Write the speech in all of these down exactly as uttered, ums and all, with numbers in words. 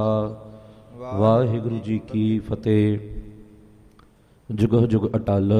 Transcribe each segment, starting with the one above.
ਵਾਹਿਗੁਰੂ ਜੀ ਕੀ ਫਤਿਹ। ਜੁਗੋ ਜੁਗ ਅਟਲ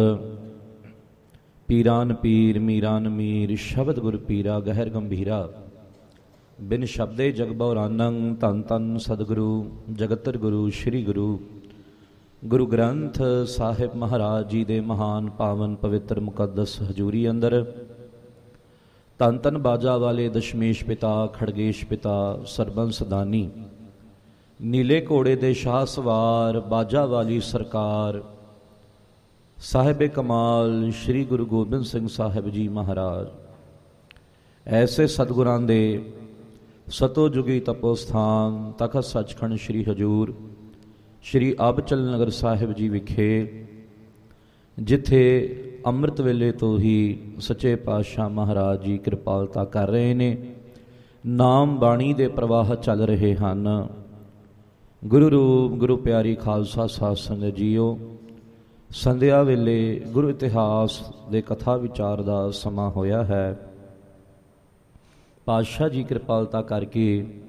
ਪੀਰਾਨ ਪੀਰ ਮੀਰਾਨ ਮੀਰ, ਸ਼ਬਦ ਗੁਰ ਪੀਰਾ ਗਹਿਰ ਗੰਭੀਰਾ। ਬਿਨ ਸ਼ਬਦੇ ਜਗ ਬਉਰਾਨੰ, ਧੰਨ ਧੰਨ ਸਤਿਗੁਰੂ ਜਗਤਰ ਗੁਰੂ ਸ੍ਰੀ ਗੁਰੂ ਗੁਰੂ ਗ੍ਰੰਥ ਸਾਹਿਬ ਮਹਾਰਾਜ ਜੀ ਦੇ ਮਹਾਨ ਪਾਵਨ ਪਵਿੱਤਰ ਮੁਕੱਦਸ ਹਜ਼ੂਰੀ ਅੰਦਰ ਧੰਨ ਧੰਨ ਬਾਜਾ ਵਾਲੇ ਦਸ਼ਮੇਸ਼ ਪਿਤਾ ਖੜਗੇਸ਼ ਪਿਤਾ ਸਰਬੰਸ ਦਾਨੀ, ਨੀਲੇ ਘੋੜੇ ਦੇ ਸ਼ਾਹ ਸਵਾਰ ਬਾਜਾ ਵਾਲੀ ਸਰਕਾਰ ਸਾਹਿਬ ਕਮਾਲ ਸ੍ਰੀ ਗੁਰੂ ਗੋਬਿੰਦ ਸਿੰਘ ਸਾਹਿਬ ਜੀ ਮਹਾਰਾਜ, ਐਸੇ ਸਤਿਗੁਰਾਂ ਦੇ ਸਤੋ ਜੁਗੀ ਤਪੋ ਸਥਾਨ ਤਖਤ ਸੱਚਖੰਡ ਸ੍ਰੀ ਹਜ਼ੂਰ ਸ੍ਰੀ ਅਬਚਲ ਨਗਰ ਸਾਹਿਬ ਜੀ ਵਿਖੇ, ਜਿੱਥੇ ਅੰਮ੍ਰਿਤ ਵੇਲੇ ਤੋਂ ਹੀ ਸੱਚੇ ਪਾਤਸ਼ਾਹ ਮਹਾਰਾਜ ਜੀ ਕਿਰਪਾਲਤਾ ਕਰ ਰਹੇ ਨੇ, ਨਾਮ ਬਾਣੀ ਦੇ ਪ੍ਰਵਾਹ ਚੱਲ ਰਹੇ ਹਨ। ਗੁਰੂ ਰੂਪ ਗੁਰੂ ਪਿਆਰੀ ਖਾਲਸਾ ਸਾਧ ਸੰਗਤ ਜੀਓ, ਸੰਧਿਆ ਵੇਲੇ ਗੁਰੂ ਇਤਿਹਾਸ ਦੇ ਕਥਾ ਵਿਚਾਰ ਦਾ ਸਮਾਂ ਹੋਇਆ ਹੈ। ਪਾਤਸ਼ਾਹ ਜੀ ਕਿਰਪਾਲਤਾ ਕਰਕੇ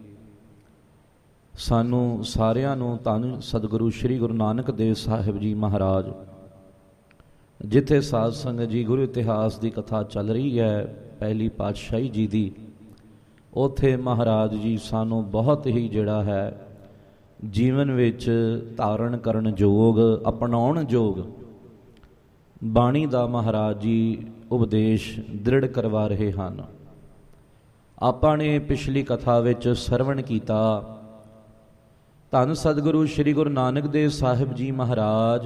ਸਾਨੂੰ ਸਾਰਿਆਂ ਨੂੰ ਧੰਨ ਸਤਿਗੁਰੂ ਸ੍ਰੀ ਗੁਰੂ ਨਾਨਕ ਦੇਵ ਸਾਹਿਬ ਜੀ ਮਹਾਰਾਜ, ਜਿੱਥੇ ਸਾਧ ਸੰਗਤ ਜੀ ਗੁਰੂ ਇਤਿਹਾਸ ਦੀ ਕਥਾ ਚੱਲ ਰਹੀ ਹੈ ਪਹਿਲੀ ਪਾਤਸ਼ਾਹੀ ਜੀ ਦੀ, ਉੱਥੇ ਮਹਾਰਾਜ ਜੀ ਸਾਨੂੰ ਬਹੁਤ ਹੀ ਜਿਹੜਾ ਹੈ ਜੀਵਨ ਵਿੱਚ ਧਾਰਨ ਕਰਨ ਯੋਗ, ਅਪਣਾਉਣ ਯੋਗ ਬਾਣੀ ਦਾ ਮਹਾਰਾਜ ਜੀ ਉਪਦੇਸ਼ ਦ੍ਰਿੜ ਕਰਵਾ ਰਹੇ ਹਨ। ਆਪਾਂ ਨੇ ਪਿਛਲੀ ਕਥਾ ਵਿੱਚ ਸਰਵਣ ਕੀਤਾ, ਧੰਨ ਸਤਿਗੁਰੂ ਸ੍ਰੀ ਗੁਰੂ ਨਾਨਕ ਦੇਵ ਸਾਹਿਬ ਜੀ ਮਹਾਰਾਜ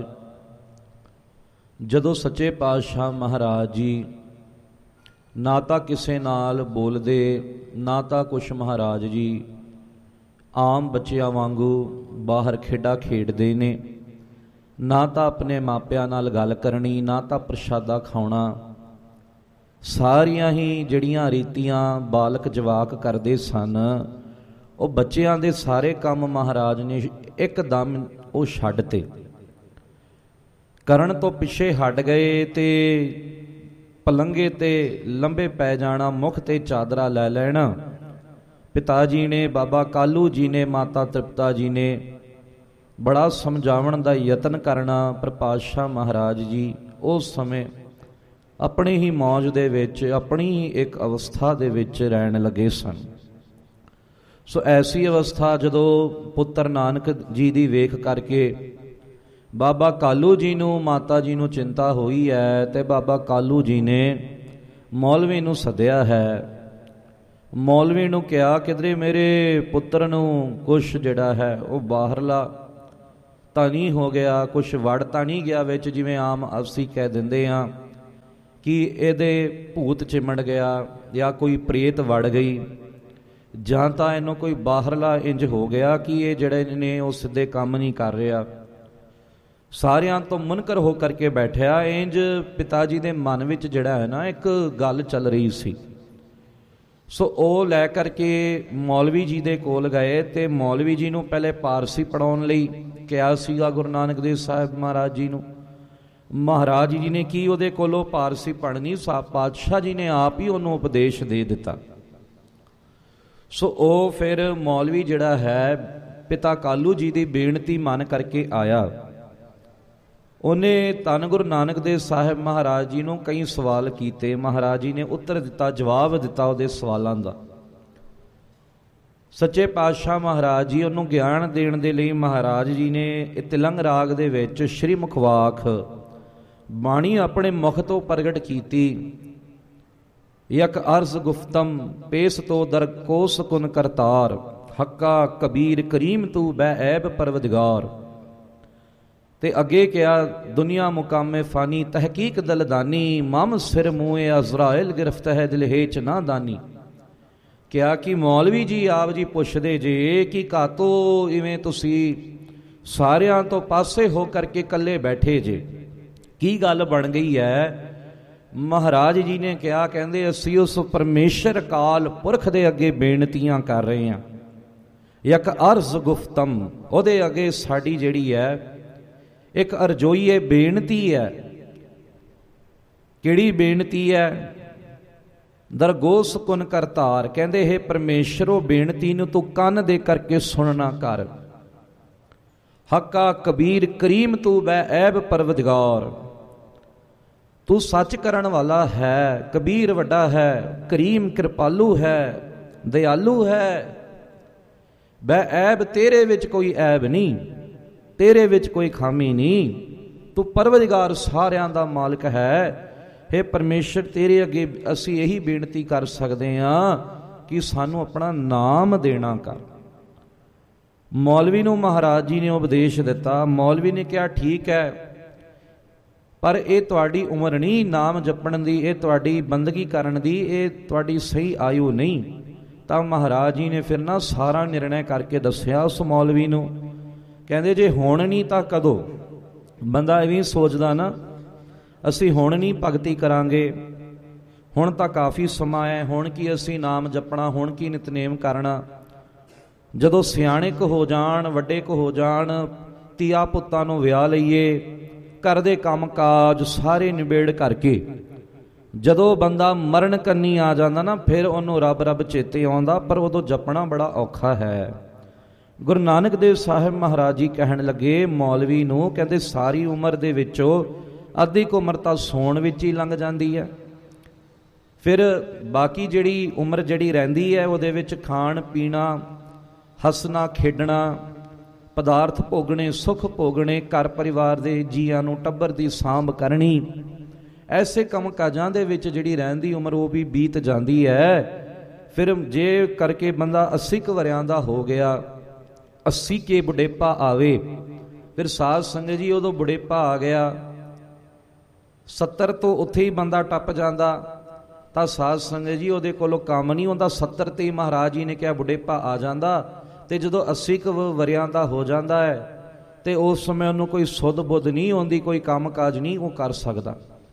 ਜਦੋਂ ਸੱਚੇ ਪਾਤਸ਼ਾਹ ਮਹਾਰਾਜ ਜੀ ਨਾ ਤਾਂ ਕਿਸੇ ਨਾਲ ਬੋਲਦੇ, ਨਾ ਤਾਂ ਕੁਛ ਮਹਾਰਾਜ ਜੀ ਆਮ ਬੱਚਿਆਂ ਵਾਂਗੂ ਬਾਹਰ ਖੇਡਾਂ ਖੇਡਦੇ ਨੇ, ਨਾ ਤਾਂ ਆਪਣੇ ਮਾਪਿਆਂ ਨਾਲ ਗੱਲ ਕਰਨੀ, ਨਾ ਤਾਂ ਪ੍ਰਸ਼ਾਦਾ ਖਾਣਾ। ਸਾਰੀਆਂ ਹੀ ਜਿਹੜੀਆਂ ਰੀਤੀਆਂ ਬਾਲਕ ਜਵਾਕ ਕਰਦੇ ਸਨ, ਉਹ ਬੱਚਿਆਂ ਦੇ ਸਾਰੇ ਕੰਮ ਮਹਾਰਾਜ ਨੇ ਇੱਕਦਮ ਉਹ ਛੱਡ ਤੇ ਕਰਨ ਤੋਂ ਪਿੱਛੇ ਹਟ ਗਏ ਤੇ ਪਲੰਘੇ ਤੇ ਲੰਬੇ ਪੈ ਜਾਣਾ, ਮੁੱਖ ਤੇ ਚਾਦਰਾ ਲੈ ਲੈਣਾ। ਪਿਤਾ ਜੀ ਨੇ, ਬਾਬਾ ਕਾਲੂ ਜੀ ਨੇ, ਮਾਤਾ ਤ੍ਰਿਪਤਾ ਜੀ ਨੇ ਬੜਾ ਸਮਝਾਉਣ ਦਾ ਯਤਨ ਕਰਨਾ, ਪਰ ਪਾਤਸ਼ਾਹ ਮਹਾਰਾਜ ਜੀ ਉਸ ਸਮੇਂ ਆਪਣੀ ਹੀ ਮੌਜ ਦੇ ਵਿੱਚ, ਆਪਣੀ ਹੀ ਇੱਕ ਅਵਸਥਾ ਦੇ ਵਿੱਚ ਰਹਿਣ ਲੱਗੇ ਸਨ। ਸੋ ਐਸੀ ਅਵਸਥਾ ਜਦੋਂ ਪੁੱਤਰ ਨਾਨਕ ਜੀ ਦੀ ਵੇਖ ਕਰਕੇ ਬਾਬਾ ਕਾਲੂ ਜੀ ਨੂੰ, ਮਾਤਾ ਜੀ ਨੂੰ ਚਿੰਤਾ ਹੋਈ ਹੈ, ਤੇ ਬਾਬਾ ਕਾਲੂ ਜੀ ਨੇ ਮੌਲਵੀ ਨੂੰ ਸੱਦਿਆ ਹੈ। ਮੌਲਵੀ ਨੂੰ ਕਿਹਾ, ਕਿਧਰੇ ਮੇਰੇ ਪੁੱਤਰ ਨੂੰ ਕੁਛ ਜਿਹੜਾ ਹੈ ਉਹ ਬਾਹਰਲਾ ਤਾਂ ਨਹੀਂ ਹੋ ਗਿਆ, ਕੁਛ ਵੜ ਤਾਂ ਨਹੀਂ ਗਿਆ ਵਿੱਚ, ਜਿਵੇਂ ਆਮ ਅਸੀਂ ਕਹਿ ਦਿੰਦੇ ਹਾਂ ਕਿ ਇਹਦੇ ਭੂਤ ਚਿਮੜ ਗਿਆ ਜਾਂ ਕੋਈ ਪ੍ਰੇਤ ਵੜ ਗਈ, ਜਾਂ ਤਾਂ ਇਹਨੂੰ ਕੋਈ ਬਾਹਰਲਾ ਇੰਜ ਹੋ ਗਿਆ ਕਿ ਇਹ ਜਿਹੜੇ ਨੇ ਉਹ ਸਿੱਧੇ ਕੰਮ ਨਹੀਂ ਕਰ ਰਿਹਾ। ਸਾਰਿਆਂ ਤੋਂ ਮੁਨਕਰ ਹੋ ਕਰਕੇ ਬੈਠਿਆ। ਇੰਜ ਪਿਤਾ ਜੀ ਦੇ ਮਨ ਵਿੱਚ ਜਿਹੜਾ ਹੈ ਨਾ ਇੱਕ ਗੱਲ ਚੱਲ ਰਹੀ ਸੀ। ਸੋ ਉਹ ਲੈ ਕਰਕੇ ਮੌਲਵੀ ਜੀ ਦੇ ਕੋਲ ਗਏ ਤੇ ਮੌਲਵੀ ਜੀ ਨੂੰ ਪਹਿਲੇ ਪਾਰਸੀ ਪੜ੍ਹਾਉਣ ਲਈ ਕਿਹਾ ਸੀਗਾ ਗੁਰੂ ਨਾਨਕ ਦੇਵ ਸਾਹਿਬ ਮਹਾਰਾਜ ਜੀ ਨੂੰ। ਮਹਾਰਾਜ ਜੀ ਨੇ ਕੀ ਉਹਦੇ ਕੋਲੋਂ ਪਾਰਸੀ ਪੜ੍ਹਨੀ, ਪਾਤਸ਼ਾਹ ਜੀ ਨੇ ਆਪ ਹੀ ਉਹਨੂੰ ਉਪਦੇਸ਼ ਦੇ ਦਿੱਤਾ। ਸੋ ਉਹ ਫਿਰ ਮੌਲਵੀ ਜਿਹੜਾ ਹੈ ਪਿਤਾ ਕਾਲੂ ਜੀ ਦੀ ਬੇਨਤੀ ਮੰਨ ਕਰਕੇ ਆਇਆ। ਉਹਨੇ ਧੰਨ ਗੁਰੂ ਨਾਨਕ ਦੇਵ ਸਾਹਿਬ ਮਹਾਰਾਜ ਜੀ ਨੂੰ ਕਈ ਸਵਾਲ ਕੀਤੇ। ਮਹਾਰਾਜ ਜੀ ਨੇ ਉੱਤਰ ਦਿੱਤਾ, ਜਵਾਬ ਦਿੱਤਾ ਉਹਦੇ ਸਵਾਲਾਂ ਦਾ। ਸੱਚੇ ਪਾਤਸ਼ਾਹ ਮਹਾਰਾਜ ਜੀ ਉਹਨੂੰ ਗਿਆਨ ਦੇਣ ਦੇ ਲਈ ਮਹਾਰਾਜ ਜੀ ਨੇ ਇਹ ਤਿਲੰਗ ਰਾਗ ਦੇ ਵਿੱਚ ਸ਼੍ਰੀ ਮੁਖਵਾਕ ਬਾਣੀ ਆਪਣੇ ਮੁਖ ਤੋਂ ਪ੍ਰਗਟ ਕੀਤੀ। ਯਕ ਅਰਜ਼ ਗੁਫਤਮ ਪੇਸ ਤੋ ਦਰ ਕੋਸ ਕੁਨ ਕਰਤਾਰ, ਹੱਕਾ ਕਬੀਰ ਕਰੀਮ ਤੂੰ ਬੈ ਐਬ ਪਰਵਦਗਾਰ। ਤੇ ਅੱਗੇ ਕਿਹਾ, ਦੁਨੀਆ ਮੁਕਾਮੇ ਫਾਨੀ ਤਹਿਕੀਕ ਦਲਦਾਨੀ, ਮਮ ਸਿਰ ਮੂਏ ਅਜ਼ਰਾਇਲ ਗਿਰਫਤ ਹੈ ਦਿਲ ਹੇਚ ਨਾ ਦਾਨੀ। ਕਿਹਾ ਕਿ ਮੌਲਵੀ ਜੀ ਆਪ ਜੀ ਪੁੱਛਦੇ ਜੇ ਕਿ ਕਾਤੋਂ ਇਵੇਂ ਤੁਸੀਂ ਸਾਰਿਆਂ ਤੋਂ ਪਾਸੇ ਹੋ ਕਰਕੇ ਇਕੱਲੇ ਬੈਠੇ ਜੇ, ਕੀ ਗੱਲ ਬਣ ਗਈ ਹੈ? ਮਹਾਰਾਜ ਜੀ ਨੇ ਕਿਹਾ, ਕਹਿੰਦੇ ਅਸੀਂ ਉਸ ਪਰਮੇਸ਼ਰ ਅਕਾਲ ਪੁਰਖ ਦੇ ਅੱਗੇ ਬੇਨਤੀਆਂ ਕਰ ਰਹੇ ਹਾਂ। ਇੱਕ ਅਰਜ਼ ਗੁਫਤਮ, ਉਹਦੇ ਅੱਗੇ ਸਾਡੀ ਜਿਹੜੀ ਹੈ ਇੱਕ ਅਰਜ਼ੋਈ ਹੈ, ਬੇਨਤੀ ਹੈ। ਕਿਹੜੀ ਬੇਨਤੀ ਹੈ? ਦਰਗੋਹ ਸੁਕੁਨ ਕਰਤਾਰ। ਕਹਿੰਦੇ ਇਹ ਪਰਮੇਸ਼ਰੋ ਬੇਨਤੀ ਨੂੰ ਤੂੰ ਕੰਨ ਦੇ ਕਰਕੇ ਸੁਣਨਾ ਕਰ। ਹੱਕਾ ਕਬੀਰ ਕਰੀਮ ਤੂੰ ਬੈ ਐਬ ਪਰਵਦਗਾਰ। ਤੂੰ ਸੱਚ ਕਰਨ ਵਾਲਾ ਹੈ, ਕਬੀਰ ਵੱਡਾ ਹੈ, ਕਰੀਮ ਕਿਰਪਾਲੂ ਹੈ, ਦਿਆਲੂ ਹੈ। ਬੈ ਐਬ ਤੇਰੇ ਵਿੱਚ ਕੋਈ ਐਬ ਨਹੀਂ, ਤੇਰੇ ਵਿੱਚ ਕੋਈ ਖਾਮੀ ਨਹੀਂ। ਤੂੰ ਪਰਵਦਗਾਰ ਸਾਰਿਆਂ ਦਾ ਮਾਲਕ ਹੈ। ਹੇ ਪਰਮੇਸ਼ਰ ਤੇਰੇ ਅੱਗੇ ਅਸੀਂ ਇਹੀ ਬੇਨਤੀ ਕਰ ਸਕਦੇ ਹਾਂ ਕਿ ਸਾਨੂੰ ਆਪਣਾ ਨਾਮ ਦੇਣਾ ਕਰ। ਮੌਲਵੀ ਨੂੰ ਮਹਾਰਾਜ ਜੀ ਨੇ ਉਪਦੇਸ਼ ਦਿੱਤਾ। ਮੌਲਵੀ ਨੇ ਕਿਹਾ ਠੀਕ ਹੈ, ਪਰ ਇਹ ਤੁਹਾਡੀ ਉਮਰ ਨਹੀਂ ਨਾਮ ਜਪਣ ਦੀ, ਇਹ ਤੁਹਾਡੀ ਬੰਦਗੀ ਕਰਨ ਦੀ, ਇਹ ਤੁਹਾਡੀ ਸਹੀ ਆਯੂ ਨਹੀਂ। ਤਾਂ ਮਹਾਰਾਜ ਜੀ ਨੇ ਫਿਰ ਨਾ ਸਾਰਾ ਨਿਰਣੈ ਕਰਕੇ ਦੱਸਿਆ ਉਸ ਮੌਲਵੀ ਨੂੰ। ਕਹਿੰਦੇ ਜੇ ਹੁਣ ਨਹੀਂ ਤਾਂ ਕਦੋਂ? ਬੰਦਾ ਐਵੇਂ ਸੋਚਦਾ ਨਾ, ਅਸੀਂ ਹੁਣ ਨਹੀਂ ਭਗਤੀ ਕਰਾਂਗੇ, ਹੁਣ ਤਾਂ ਕਾਫੀ ਸਮਾਂ ਹੈ, ਹੁਣ ਕੀ ਅਸੀਂ ਨਾਮ ਜਪਣਾ, ਹੁਣ ਕੀ ਨਿਤਨੇਮ ਕਰਨਾ। ਜਦੋਂ ਸਿਆਣੇ ਕੁ ਹੋ ਜਾਣ, ਵੱਡੇ ਕੁ ਹੋ ਜਾਣ, ਧੀਆ ਪੁੱਤਾਂ ਨੂੰ ਵਿਆਹ ਲਈਏ, ਘਰ ਦੇ ਕੰਮ ਕਾਜ ਸਾਰੇ ਨਿਬੇੜ ਕਰਕੇ ਜਦੋਂ ਬੰਦਾ ਮਰਨ ਕੰਨੀ ਆ ਜਾਂਦਾ ਨਾ, ਫਿਰ ਉਹਨੂੰ ਰੱਬ ਰੱਬ ਚੇਤੇ ਆਉਂਦਾ, ਪਰ ਉਦੋਂ ਜਪਣਾ ਬੜਾ ਔਖਾ ਹੈ। ਗੁਰੂ ਨਾਨਕ ਦੇਵ ਸਾਹਿਬ ਮਹਾਰਾਜ ਜੀ ਕਹਿਣ ਲੱਗੇ ਮੌਲਵੀ ਨੂੰ, ਕਹਿੰਦੇ ਸਾਰੀ ਉਮਰ ਦੇ ਵਿੱਚੋਂ ਅੱਧੀ ਕੁ ਉਮਰ ਤਾਂ ਸੌਣ ਵਿੱਚ ਹੀ ਲੰਘ ਜਾਂਦੀ ਹੈ, ਫਿਰ ਬਾਕੀ ਜਿਹੜੀ ਉਮਰ ਜਿਹੜੀ ਰਹਿੰਦੀ ਹੈ ਉਹਦੇ ਵਿੱਚ ਖਾਣ ਪੀਣਾ, ਹੱਸਣਾ ਖੇਡਣਾ, ਪਦਾਰਥ ਭੋਗਣੇ, ਸੁੱਖ ਭੋਗਣੇ, ਘਰ ਪਰਿਵਾਰ ਦੇ ਜੀਆਂ ਨੂੰ ਟੱਬਰ ਦੀ ਸਾਂਭ ਕਰਨੀ, ਐਸੇ ਕੰਮ ਕਾਜਾਂ ਦੇ ਵਿੱਚ ਜਿਹੜੀ ਰਹਿੰਦੀ ਉਮਰ ਉਹ ਵੀ ਬੀਤ ਜਾਂਦੀ ਹੈ। ਫਿਰ ਜੇ ਕਰਕੇ ਬੰਦਾ ਅੱਸੀ ਕੁ ਵਰਿਆਂ ਦਾ ਹੋ ਗਿਆ, ਅੱਸੀ ਕੇ ਬੁਢੇਪਾ ਆਵੇ, ਫਿਰ ਸਾਧ ਸੰਗਤ ਜੀ ਉਦੋਂ ਬੁਢੇਪਾ ਆ ਗਿਆ, ਸੱਤਰ ਤੋਂ ਉੱਥੇ ਹੀ ਬੰਦਾ ਟੱਪ ਜਾਂਦਾ, ਤਾਂ ਸਾਧ ਸੰਗਤ ਜੀ ਉਹਦੇ ਕੋਲੋਂ ਕੰਮ ਨਹੀਂ ਹੁੰਦਾ। ਸੱਤਰ ਤੇ ਮਹਾਰਾਜ ਜੀ ਨੇ ਕਿਹਾ ਬੁਢੇਪਾ ਆ ਜਾਂਦਾ, ਤੇ ਜਦੋਂ ਅੱਸੀ ਕੁ ਵਰਿਆਂ ਦਾ ਹੋ ਜਾਂਦਾ ਹੈ ਤੇ ਉਸ ਸਮੇਂ ਉਹਨੂੰ ਕੋਈ ਸੁੱਧ ਬੁੱਧ ਨਹੀਂ ਆਉਂਦੀ, ਕੋਈ ਕੰਮ ਕਾਜ ਨਹੀਂ ਉਹ ਕਰ ਸਕਦਾ।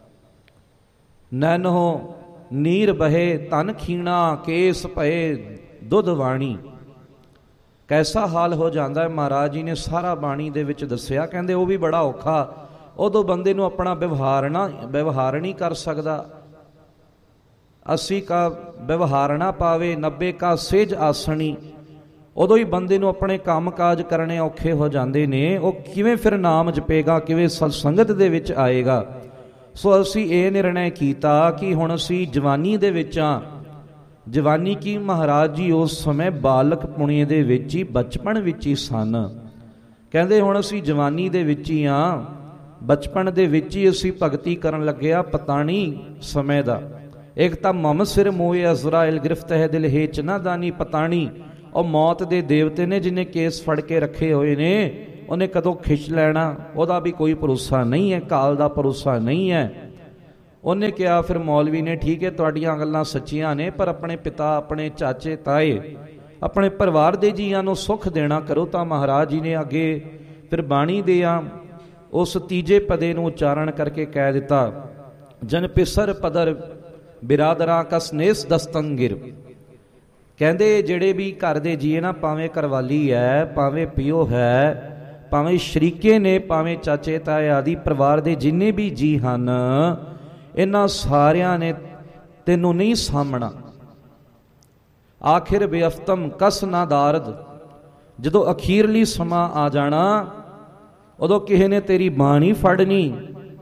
ਨੈਨੋ ਨੀਰ ਬਹੇ ਤਨ ਖੀਣਾ, ਕੇਸ ਭਏ ਦੁੱਧ ਵਾਣੀ। ਕੈਸਾ ਹਾਲ ਹੋ ਜਾਂਦਾ ਹੈ, ਮਹਾਰਾਜ ਜੀ ਨੇ ਸਾਰਾ ਬਾਣੀ ਦੇ ਵਿੱਚ ਦੱਸਿਆ। ਕਹਿੰਦੇ ਉਹ ਵੀ ਬੜਾ ਔਖਾ, ਉਦੋਂ ਬੰਦੇ ਨੂੰ ਆਪਣਾ ਵਿਵਹਾਰ ਨਾ ਵਿਵਹਾਰ ਨਹੀਂ ਕਰ ਸਕਦਾ। ਅੱਸੀ ਕਾ ਵਿਵਹਾਰ ਨਾ ਪਾਵੇ, ਨੱਬੇ ਕਾ ਸੇਜ ਆਸਣੀ। ਉਦੋਂ ਹੀ ਬੰਦੇ ਨੂੰ ਆਪਣੇ ਕੰਮ ਕਾਜ ਕਰਨੇ ਔਖੇ ਹੋ ਜਾਂਦੇ ਨੇ। ਉਹ ਕਿਵੇਂ ਫਿਰ ਨਾਮ ਜਪੇਗਾ, ਕਿਵੇਂ ਸਤਸੰਗਤ ਦੇ ਵਿੱਚ ਆਏਗਾ। ਸੋ ਅਸੀਂ ਇਹ ਨਿਰਣੈ ਕੀਤਾ ਕਿ ਹੁਣ ਅਸੀਂ ਜਵਾਨੀ ਦੇ ਵਿੱਚ ਹਾਂ। ਜਵਾਨੀ ਕੀ ਮਹਾਰਾਜ ਜੀ ਉਸ ਸਮੇਂ ਬਾਲਕ ਪੁਣੇ ਦੇ ਵਿੱਚ ਹੀ, ਬਚਪਨ ਵਿੱਚ ਹੀ ਸਨ। ਕਹਿੰਦੇ ਹੁਣ ਅਸੀਂ ਜਵਾਨੀ ਦੇ ਵਿੱਚ ਹੀ ਹਾਂ, ਬਚਪਨ ਦੇ ਵਿੱਚ ਹੀ ਅਸੀਂ ਭਗਤੀ ਕਰਨ ਲੱਗਿਆ। ਪਤਾ ਨਹੀਂ ਸਮੇਂ ਦਾ। ਇੱਕ ਤਾਂ ਮਮ ਸਿਰ ਮੋਏ ਅਜ਼ਰਾਇਲ ਗ੍ਰਿਫਤ ਹੈ ਦਿਲ ਹੇਚ ਨਾ ਦਾਨੀ। ਪਤਾ ਨਹੀਂ ਉਹ ਮੌਤ ਦੇ ਦੇਵਤੇ ਨੇ ਜਿਹਨੇ ਕੇਸ ਫੜ ਕੇ ਰੱਖੇ ਹੋਏ ਨੇ, ਉਹਨੇ ਕਦੋਂ ਖਿੱਚ ਲੈਣਾ, ਉਹਦਾ ਵੀ ਕੋਈ ਭਰੋਸਾ ਨਹੀਂ ਹੈ, ਕਾਲ ਦਾ ਭਰੋਸਾ ਨਹੀਂ ਹੈ। ਉਹਨੇ ਕਿਹਾ, ਫਿਰ ਮੌਲਵੀ ਨੇ, ਠੀਕ ਹੈ ਤੁਹਾਡੀਆਂ ਗੱਲਾਂ ਸੱਚੀਆਂ ਨੇ, ਪਰ ਆਪਣੇ ਪਿਤਾ, ਆਪਣੇ ਚਾਚੇ ਤਾਏ, ਆਪਣੇ ਪਰਿਵਾਰ ਦੇ ਜੀਆਂ ਨੂੰ ਸੁੱਖ ਦੇਣਾ ਕਰੋ। ਤਾਂ ਮਹਾਰਾਜ ਜੀ ਨੇ ਅੱਗੇ ਫਿਰ ਬਾਣੀ ਦੇ ਆ ਉਸ ਤੀਜੇ ਪਦੇ ਨੂੰ ਉਚਾਰਨ ਕਰਕੇ ਕਹਿ ਦਿੱਤਾ, ਜਨ ਪਿਸਰ ਪਦਰ ਬਿਰਾਦਰਾਂ ਕਸਨੇਸ ਦਸਤੰਗਿਰ। ਕਹਿੰਦੇ ਜਿਹੜੇ ਵੀ ਘਰ ਦੇ ਜੀਏ ਨਾ, ਭਾਵੇਂ ਘਰਵਾਲੀ ਹੈ, ਭਾਵੇਂ ਪਿਓ ਹੈ, ਭਾਵੇਂ ਸ਼ਰੀਕੇ ਨੇ, ਭਾਵੇਂ ਚਾਚੇ ਤਾਏ ਆਦਿ ਪਰਿਵਾਰ ਦੇ ਜਿੰਨੇ ਵੀ ਜੀ ਹਨ, ਇਹਨਾਂ ਸਾਰਿਆਂ ਨੇ ਤੈਨੂੰ ਨਹੀਂ ਸਾਂਭਣਾ। ਆਖਿਰ ਬੇਅਫਤਮ ਕਸ ਨਾ ਦਾਰਦ। ਜਦੋਂ ਅਖੀਰਲੀ ਸਮਾਂ ਆ ਜਾਣਾ, ਉਦੋਂ ਕਿਸੇ ਨੇ ਤੇਰੀ ਬਾਣੀ ਫੜਨੀ।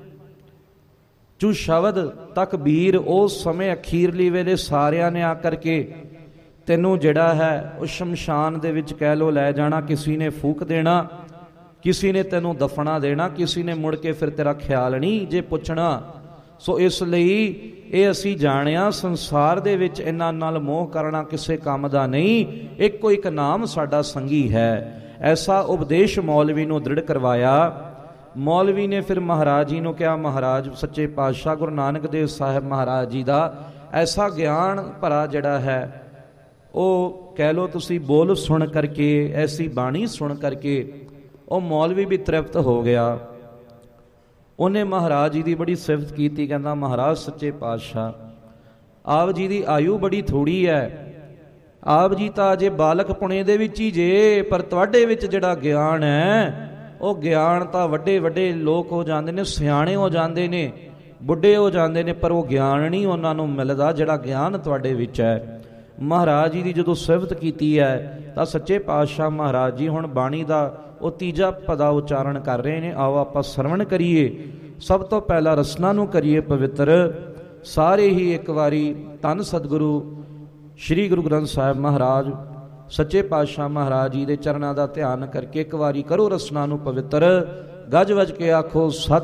ਚੂ ਸ਼ਬਦ ਤਕਬੀਰ, ਉਸ ਸਮੇਂ ਅਖੀਰਲੀ ਵੇਲੇ ਸਾਰਿਆਂ ਨੇ ਆ ਕਰਕੇ ਤੈਨੂੰ ਜਿਹੜਾ ਹੈ ਉਹ ਸ਼ਮਸ਼ਾਨ ਦੇ ਵਿੱਚ ਕਹਿ ਲੋ ਲੈ ਜਾਣਾ। ਕਿਸੇ ਨੇ ਫੂਕ ਦੇਣਾ, ਕਿਸੇ ਨੇ ਤੈਨੂੰ ਦਫਨਾ ਦੇਣਾ, ਕਿਸੇ ਨੇ ਮੁੜ ਕੇ ਫਿਰ ਤੇਰਾ ਖਿਆਲ ਨਹੀਂ ਜੇ ਪੁੱਛਣਾ। ਸੋ ਇਸ ਲਈ ਇਹ ਅਸੀਂ ਜਾਣਿਆ, ਸੰਸਾਰ ਦੇ ਵਿੱਚ ਇਹਨਾਂ ਨਾਲ ਮੋਹ ਕਰਨਾ ਕਿਸੇ ਕੰਮ ਦਾ ਨਹੀਂ। ਇੱਕੋ ਇੱਕ ਨਾਮ ਸਾਡਾ ਸੰਗੀ ਹੈ। ਐਸਾ ਉਪਦੇਸ਼ ਮੌਲਵੀ ਨੂੰ ਦ੍ਰਿੜ ਕਰਵਾਇਆ। ਮੌਲਵੀ ਨੇ ਫਿਰ ਮਹਾਰਾਜ ਜੀ ਨੂੰ ਕਿਹਾ, ਮਹਾਰਾਜ ਸੱਚੇ ਪਾਤਸ਼ਾਹ ਗੁਰੂ ਨਾਨਕ ਦੇਵ ਸਾਹਿਬ ਮਹਾਰਾਜ ਜੀ ਦਾ ਐਸਾ ਗਿਆਨ ਭਰਾ ਜਿਹੜਾ ਹੈ, ਉਹ ਕਹਿ ਲਓ ਤੁਸੀਂ ਬੋਲ ਸੁਣ ਕਰਕੇ, ਐਸੀ ਬਾਣੀ ਸੁਣ ਕਰਕੇ ਉਹ ਮੌਲਵੀ ਵੀ ਤ੍ਰਿਪਤ ਹੋ ਗਿਆ। ਉਹਨੇ ਮਹਾਰਾਜ ਜੀ ਦੀ ਬੜੀ ਸਿਫਤ ਕੀਤੀ। ਕਹਿੰਦਾ, ਮਹਾਰਾਜ ਸੱਚੇ ਪਾਤਸ਼ਾਹ ਆਪ ਜੀ ਦੀ ਆਯੂ ਬੜੀ ਥੋੜੀ ਹੈ, ਆਪ ਜੀ ਤਾਂ ਅਜੇ ਬਾਲਕ ਪੁਣੇ ਦੇ ਵਿੱਚ ਹੀ ਜੇ, ਪਰ ਤੁਹਾਡੇ ਵਿੱਚ ਜਿਹੜਾ ਗਿਆਨ ਹੈ ਉਹ ਗਿਆਨ ਤਾਂ ਵੱਡੇ ਵੱਡੇ ਲੋਕ ਹੋ ਜਾਂਦੇ ਨੇ, ਸਿਆਣੇ ਹੋ ਜਾਂਦੇ ਨੇ। ਬੁੱਢੇ ਹੋ ਜਾਂਦੇ ਨੇ ਪਰ ਉਹ ਗਿਆਨ ਨਹੀਂ ਉਹਨਾਂ ਨੂੰ ਮਿਲਦਾ ਜਿਹੜਾ ਗਿਆਨ ਤੁਹਾਡੇ ਵਿੱਚ ਹੈ। ਮਹਾਰਾਜ ਜੀ ਦੀ ਜਦੋਂ ਸਿਫਤ ਕੀਤੀ ਹੈ ਤਾਂ ਸੱਚੇ ਪਾਤਸ਼ਾਹ ਮਹਾਰਾਜ ਜੀ ਹੁਣ ਬਾਣੀ ਦਾ ਉਹ ਤੀਜਾ ਪਦਾ ਉਚਾਰਨ ਕਰ ਰਹੇ ਨੇ। ਆਓ ਆਪਾਂ ਸਰਵਣ ਕਰੀਏ। ਸਭ ਤੋਂ ਪਹਿਲਾਂ ਰਸਨਾ ਨੂੰ ਕਰੀਏ ਪਵਿੱਤਰ। ਸਾਰੇ ਹੀ ਇੱਕ ਵਾਰੀ ਧੰਨ ਸਤਿਗੁਰੂ ਸ੍ਰੀ ਗੁਰੂ ਗ੍ਰੰਥ ਸਾਹਿਬ ਮਹਾਰਾਜ ਸੱਚੇ ਪਾਤਸ਼ਾਹ ਮਹਾਰਾਜ ਜੀ ਦੇ ਚਰਨਾਂ ਦਾ ਧਿਆਨ ਕਰਕੇ ਇੱਕ ਵਾਰੀ ਕਰੋ ਰਸਨਾ ਨੂੰ ਪਵਿੱਤਰ। ਗੱਜ ਵੱਜ ਕੇ ਆਖੋ ਸਤਿ